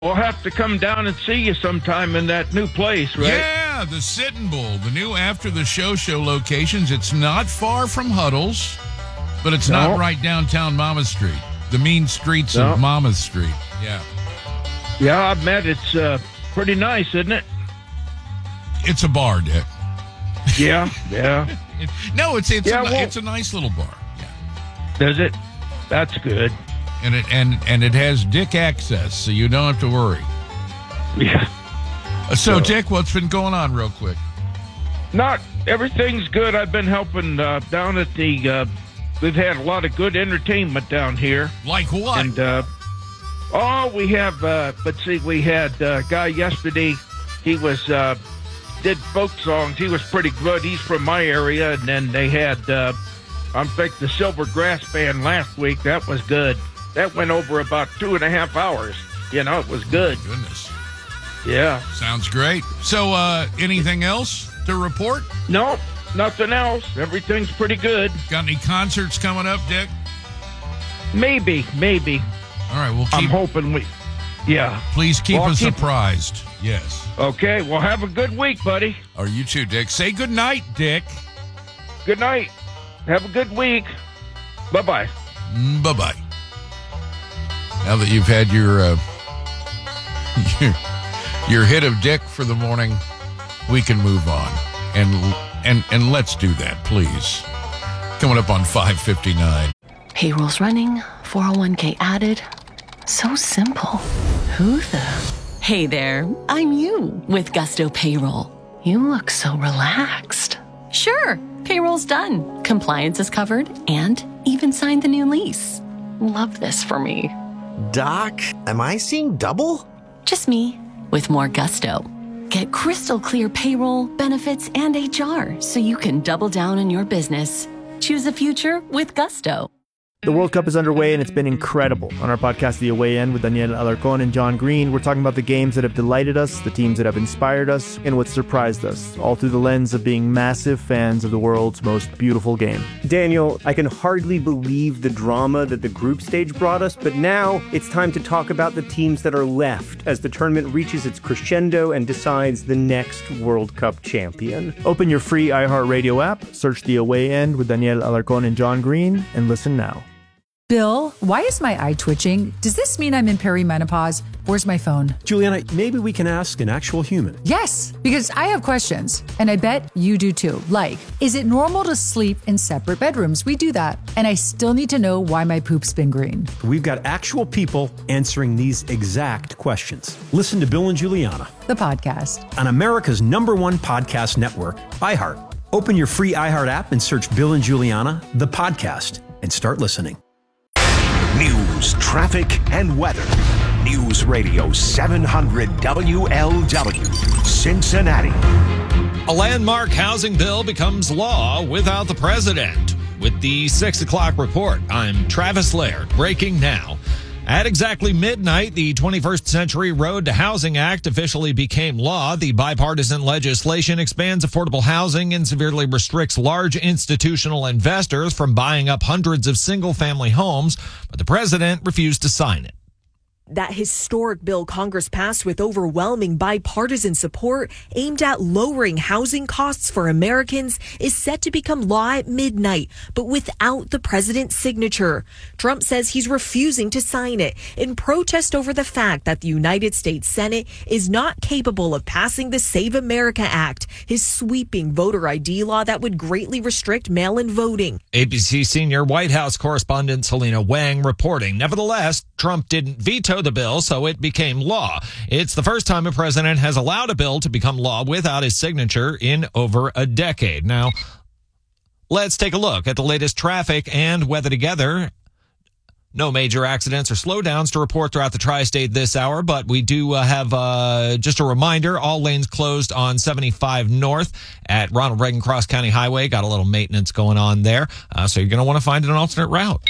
We'll have to come down and see you sometime in that new place, right? Yeah, the Sitting Bull, the new After the Show locations. It's not far from Huddles, but it's not right downtown Mama Street. The mean streets of Mama Street. Yeah. Yeah, I've met. It's pretty nice, isn't it? It's a bar, Dick. Yeah. It's a nice little bar. Yeah. Does it? That's good. And it has Dick access, so you don't have to worry. Yeah. So, Dick, what's been going on real quick? Everything's good. I've been helping down at the, we've had a lot of good entertainment down here. Like what? And, we have, we had a guy yesterday. He was, did folk songs. He was pretty good. He's from my area. And then they had, the Silver Grass Band last week. That was good. That went over about 2.5 hours. You know, it was good. Oh, goodness. Yeah. Sounds great. So, anything else to report? No, nothing else. Everything's pretty good. Got any concerts coming up, Dick? Maybe. All right, I'm hoping Please keep us apprised. Yes. Okay, well, have a good week, buddy. Or you too, Dick. Say good night, Dick. Good night. Have a good week. Bye-bye. Bye-bye. Now that you've had your hit of Dick for the morning, we can move on. And let's do that, please. Coming up on 5:59. Payroll's running, 401k added. So simple. Who the? Hey there, I'm you with Gusto Payroll. You look so relaxed. Sure, payroll's done. Compliance is covered and even signed the new lease. Love this for me. Doc, am I seeing double? Just me with more gusto. Get crystal clear payroll, benefits, and HR so you can double down on your business. Choose a future with Gusto. The World Cup is underway and it's been incredible. On our podcast, The Away End, with Daniel Alarcón and John Green, we're talking about the games that have delighted us, the teams that have inspired us, and what surprised us, all through the lens of being massive fans of the world's most beautiful game. Daniel, I can hardly believe the drama that the group stage brought us, but now it's time to talk about the teams that are left as the tournament reaches its crescendo and decides the next World Cup champion. Open your free iHeartRadio app, search The Away End with Daniel Alarcón and John Green, and listen now. Bill, why is my eye twitching? Does this mean I'm in perimenopause? Where's my phone? Juliana, maybe we can ask an actual human. Yes, because I have questions, and I bet you do too. Like, is it normal to sleep in separate bedrooms? We do that. And I still need to know why my poop's been green. We've got actual people answering these exact questions. Listen to Bill and Juliana, the podcast, on America's #1 podcast network, iHeart. Open your free iHeart app and search Bill and Juliana, the podcast, and start listening. News, traffic, and weather. News Radio 700 WLW, Cincinnati. A landmark housing bill becomes law without the president. With the 6 o'clock report, I'm Travis Laird, breaking now. At exactly midnight, the 21st Century Road to Housing Act officially became law. The bipartisan legislation expands affordable housing and severely restricts large institutional investors from buying up hundreds of single-family homes, but the president refused to sign it. That historic bill Congress passed with overwhelming bipartisan support aimed at lowering housing costs for Americans is set to become law at midnight, but without the president's signature. Trump says he's refusing to sign it in protest over the fact that the United States Senate is not capable of passing the Save America Act, his sweeping voter ID law that would greatly restrict mail-in voting. ABC senior White House correspondent Selena Wang reporting. Nevertheless, Trump didn't veto the bill, so it became law. It's the first time a president has allowed a bill to become law without his signature in over a decade. Now, let's take a look at the latest traffic and weather together. No major accidents or slowdowns to report throughout the tri-state this hour, but we do have just a reminder, all lanes closed on 75 North at Ronald Reagan Cross County Highway. Got a little maintenance going on there, so you're going to want to find an alternate route.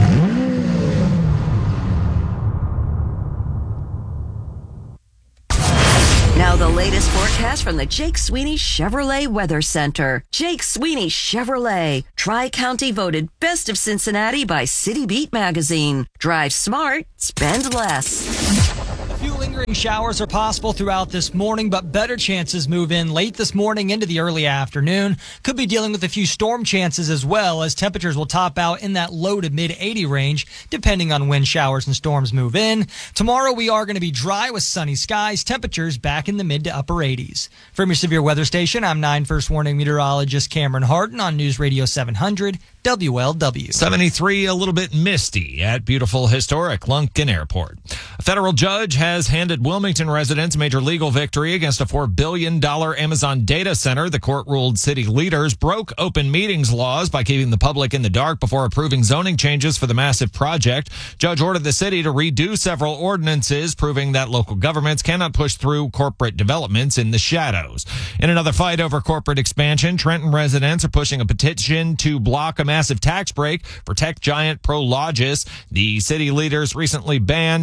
Now the latest forecast from the Jake Sweeney Chevrolet Weather Center. Jake Sweeney Chevrolet, Tri-County voted Best of Cincinnati by City Beat magazine. Drive smart, spend less. Showers are possible throughout this morning, but better chances move in late this morning into the early afternoon. Could be dealing with a few storm chances as well, as temperatures will top out in that low to mid 80 range, depending on when showers and storms move in. Tomorrow we are going to be dry with sunny skies, temperatures back in the mid to upper 80s. From your severe weather station, I'm 9 First Warning meteorologist Cameron Harden on News Radio 700 WLW. 73, a little bit misty at beautiful historic Lunken Airport. A federal judge has handed Wilmington residents a major legal victory against a $4 billion Amazon data center. The court ruled city leaders broke open meetings laws by keeping the public in the dark before approving zoning changes for the massive project. Judge ordered the city to redo several ordinances, proving that local governments cannot push through corporate developments in the shadows. In another fight over corporate expansion, Trenton residents are pushing a petition to block a massive tax break for tech giant Prologis. The city leaders recently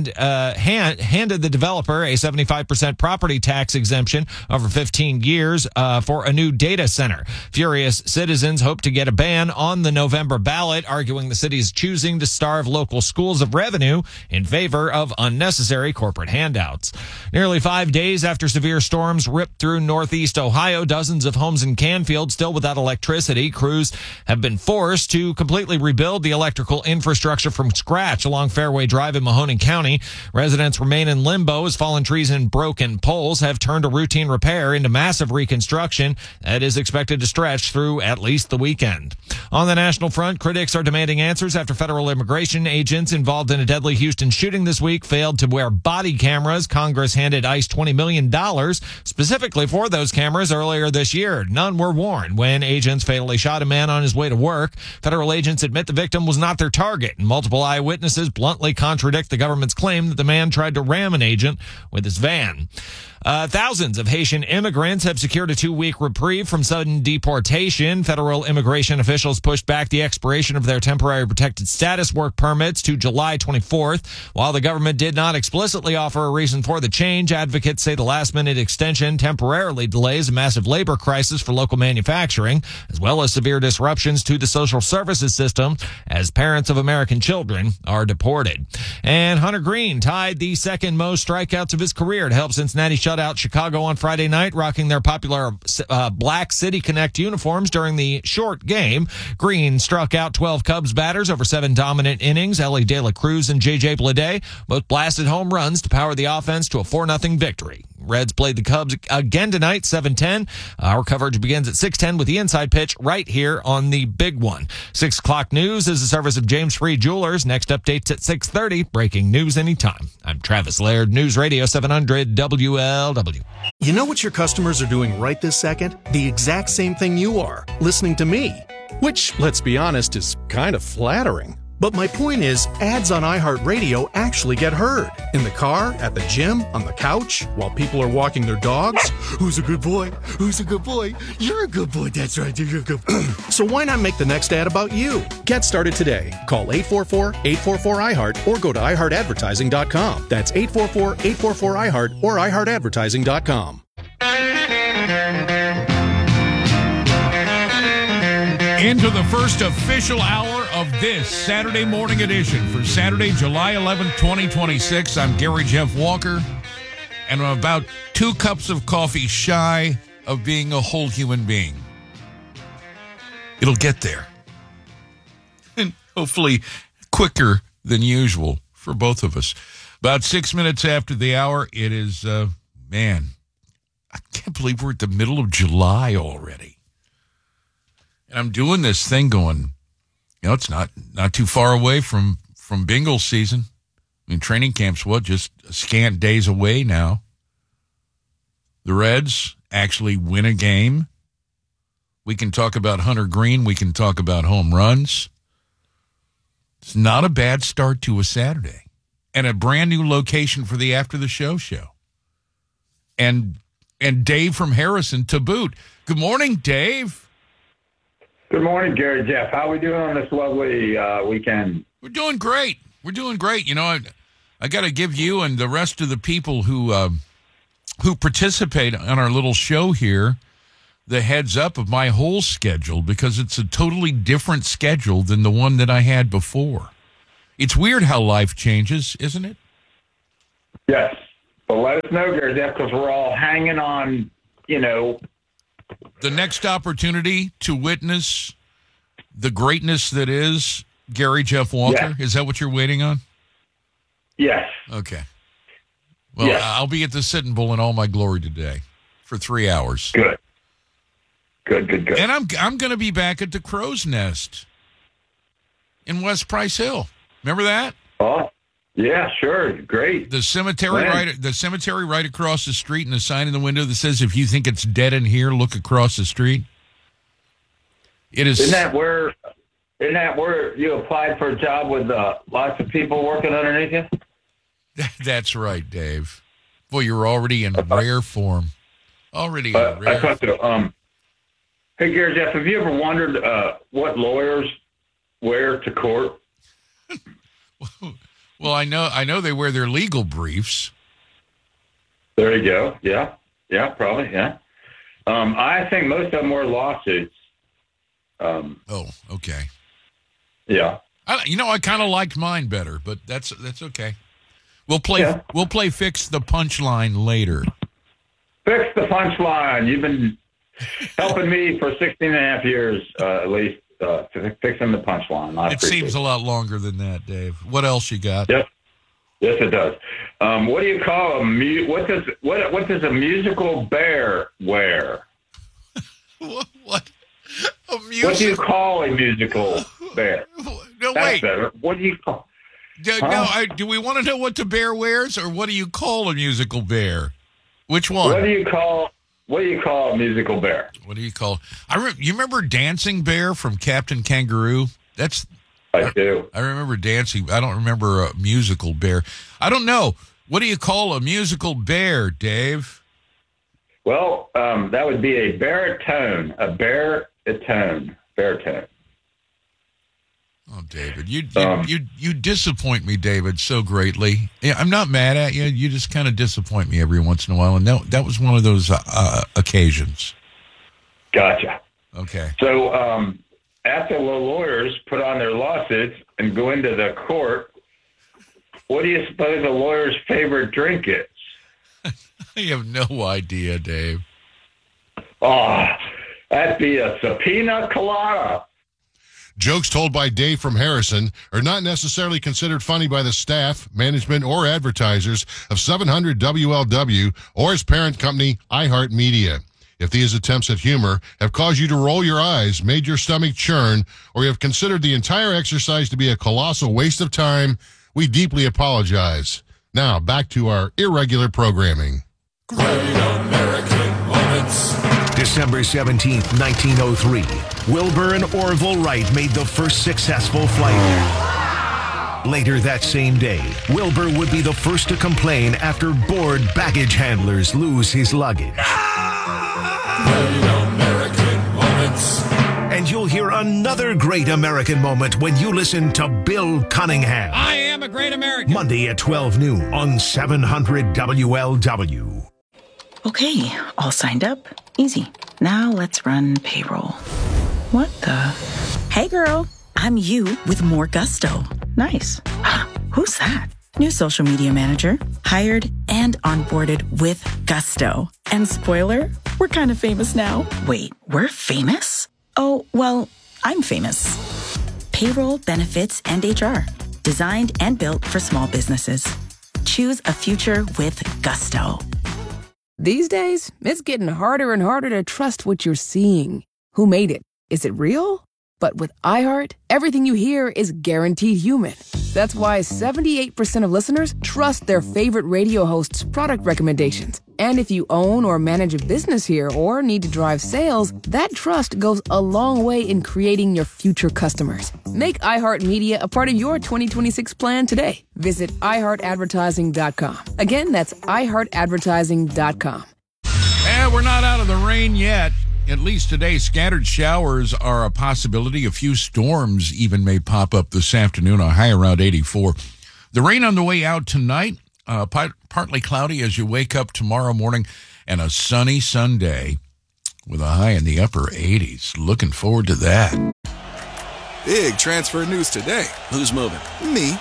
handed the developer a 75% property tax exemption over 15 years for a new data center. Furious citizens hope to get a ban on the November ballot, arguing the city is choosing to starve local schools of revenue in favor of unnecessary corporate handouts. Nearly 5 days after severe storms ripped through northeast Ohio, dozens of homes in Canfield still without electricity. Crews have been forced to completely rebuild the electrical infrastructure from scratch along Fairway Drive in Mahoning County. Residents remain in limbo as fallen trees and broken poles have turned a routine repair into massive reconstruction that is expected to stretch through at least the weekend. On the national front, critics are demanding answers after federal immigration agents involved in a deadly Houston shooting this week failed to wear body cameras. Congress handed ICE $20 million specifically for those cameras earlier this year. None were worn when agents fatally shot a man on his way to work. Federal agents admit the victim was not their target, and multiple eyewitnesses bluntly contradict the government's claim that the man tried to ram an agent with his van. Thousands of Haitian immigrants have secured a 2-week reprieve from sudden deportation. Federal immigration officials pushed back the expiration of their temporary protected status work permits to July 24th. While the government did not explicitly offer a reason for the change, advocates say the last-minute extension temporarily delays a massive labor crisis for local manufacturing, as well as severe disruptions to the social services system as parents of American children are deported. And Hunter Green tied the second most strikeouts of his career to help Cincinnati shut out Chicago on Friday night, rocking their popular Black City Connect uniforms during the short game. Green struck out 12 Cubs batters over 7 dominant innings. Ellie De La Cruz and J.J. Bleday both blasted home runs to power the offense to a 4-0 victory. Reds played the Cubs again tonight, 7:10. Our coverage begins at 6:10 with the inside pitch right here on the big one. 6 o'clock news is a service of James Free Jewelers. Next updates at 6:30. Breaking news anytime. I'm Travis Laird, News Radio 700 WLW. You know what your customers are doing right this second? The exact same thing you are, listening to me. Which, let's be honest, is kind of flattering. But my point is, ads on iHeartRadio actually get heard. In the car, at the gym, on the couch, while people are walking their dogs. Who's a good boy? Who's a good boy? You're a good boy. That's right. You're a good boy. So why not make the next ad about you? Get started today. Call 844-844-iHeart or go to iHeartAdvertising.com. That's 844-844-iHeart or iHeartAdvertising.com. Into the first official hour of this Saturday morning edition for Saturday, July 11, 2026. I'm Gary Jeff Walker, and I'm about 2 cups of coffee shy of being a whole human being. It'll get there. And hopefully quicker than usual for both of us. About 6 minutes after the hour, it is, man, I can't believe we're at the middle of July already. And I'm doing this thing going, it's not too far away from bingo season. I mean, training camp's just a scant days away now. The Reds actually win a game. We can talk about Hunter Green. We can talk about home runs. It's not a bad start to a Saturday. And a brand new location for the After the Show show. And Dave from Harrison to boot. Good morning, Dave. Good morning, Gary Jeff. How are we doing on this lovely weekend? We're doing great. I got to give you and the rest of the people who participate on our little show here the heads up of my whole schedule, because it's a totally different schedule than the one that I had before. It's weird how life changes, isn't it? Yes. But let us know, Gary Jeff, because we're all hanging on, The next opportunity to witness the greatness that is Gary Jeff Walker. Yes. Is that what you're waiting on? Yes. Okay. Well, yes. I'll be at the Sitting Bull in all my glory today for 3 hours. Good. And I'm going to be back at the Crow's Nest in West Price Hill. Remember that? Oh, yeah, sure. Great. The cemetery right across the street, and the sign in the window that says, "If you think it's dead in here, look across the street." It is. Isn't that where you applied for a job with lots of people working underneath you? That's right, Dave. Boy, you're already in rare form. Already in rare I thought so. Hey, Gary Jeff, have you ever wondered what lawyers wear to court? Well, I know they wear their legal briefs. There you go. Yeah, probably. Yeah. I think most of them wear lawsuits. Okay. Yeah. I kind of liked mine better, but that's okay. We'll play Fix the Punchline later. Fix the Punchline. You've been helping me for 16 and a half years, at least, fixing the punchline. It seems a lot longer than that, Dave. What else you got? Yes, it does. What do you call what does a musical bear wear? What? What do you call a musical bear? No, wait. Better. What do you call? Do we want to know what the bear wears, or what do you call a musical bear? Which one? What do you call a musical bear? What do you call? You remember Dancing Bear from Captain Kangaroo? I do. I remember dancing. I don't remember a musical bear. I don't know. What do you call a musical bear, Dave? Well, that would be a baritone. A baritone. Baritone. Oh, David, you disappoint me, David, so greatly. Yeah, I'm not mad at you. You just kind of disappoint me every once in a while, and that was one of those occasions. Gotcha. Okay. So after the lawyers put on their lawsuits and go into the court, what do you suppose a lawyer's favorite drink is? I have no idea, Dave. Oh, that'd be a pina colada. Jokes told by Dave from Harrison are not necessarily considered funny by the staff, management, or advertisers of 700 WLW or its parent company, iHeartMedia. If these attempts at humor have caused you to roll your eyes, made your stomach churn, or you have considered the entire exercise to be a colossal waste of time, we deeply apologize. Now, back to our irregular programming. Great American Moments. December 17th, 1903, Wilbur and Orville Wright made the first successful flight. Later that same day, Wilbur would be the first to complain after bored baggage handlers lose his luggage. Great American Moments. And you'll hear another great American moment when you listen to Bill Cunningham. I am a great American. Monday at 12 noon on 700 WLW. Okay, all signed up. Easy. Now let's run payroll. What the? Hey girl, I'm you with more gusto. Nice. Who's that? New social media manager. Hired and onboarded with gusto. And spoiler, we're kind of famous now. Wait, we're famous? Oh, well, I'm famous. Payroll, benefits, and HR. Designed and built for small businesses. Choose a future with gusto. These days, it's getting harder and harder to trust what you're seeing. Who made it? Is it real? But with iHeart, everything you hear is guaranteed human. That's why 78% of listeners trust their favorite radio host's product recommendations. And if you own or manage a business here or need to drive sales, that trust goes a long way in creating your future customers. Make iHeartMedia a part of your 2026 plan today. Visit iHeartAdvertising.com. Again, that's iHeartAdvertising.com. And we're not out of the rain yet. At least today, scattered showers are a possibility. A few storms even may pop up this afternoon, a high around 84. The rain on the way out tonight, partly cloudy as you wake up tomorrow morning, and a sunny Sunday with a high in the upper 80s. Looking forward to that. Big transfer news today. Who's moving? Me.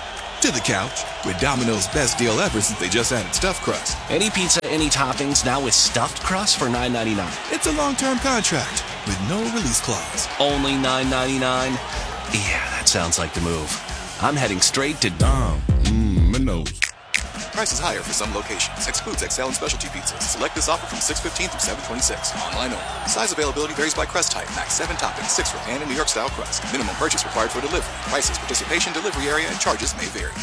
to the couch with Domino's best deal ever since they just added stuffed crust. Any pizza, any toppings, now with stuffed crust for $9.99. It's a long-term contract with no release clause. Only $9.99? Yeah, that sounds like the move. I'm heading straight to Domino's. Price is higher for some locations. Excludes XL and specialty pizzas. Select this offer from 6/15 through 7/26. Online only. Size availability varies by crust type. Max 7 toppings, 6 for pan and New York style crust. Minimum purchase required for delivery. Prices, participation, delivery area, and charges may vary.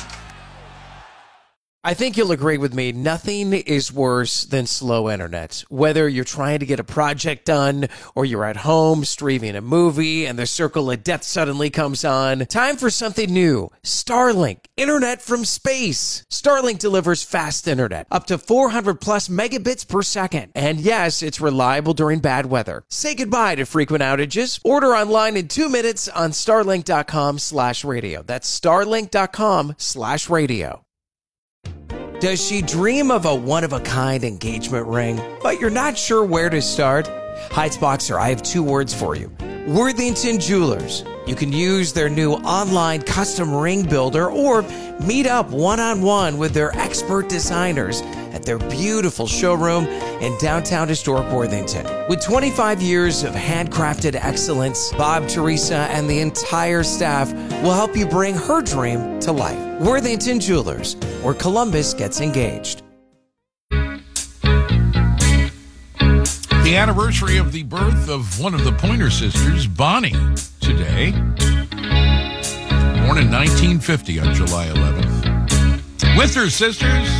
I think you'll agree with me, nothing is worse than slow internet. Whether you're trying to get a project done or you're at home streaming a movie and the circle of death suddenly comes on, time for something new. Starlink, internet from space. Starlink delivers fast internet, up to 400 plus megabits per second. And yes, it's reliable during bad weather. Say goodbye to frequent outages. Order online in 2 minutes on starlink.com/radio. That's starlink.com/radio. Does she dream of a one-of-a-kind engagement ring, but you're not sure where to start? Heights Boxer, I have 2 words for you. Worthington Jewelers. You can use their new online custom ring builder or meet up one-on-one with their expert designers at their beautiful showroom in downtown historic Worthington. With 25 years of handcrafted excellence, Bob, Teresa, and the entire staff will help you bring her dream to life. Worthington Jewelers, where Columbus gets engaged. The anniversary of the birth of one of the Pointer Sisters, Bonnie, today. Born in 1950 on July 11th. With her sisters,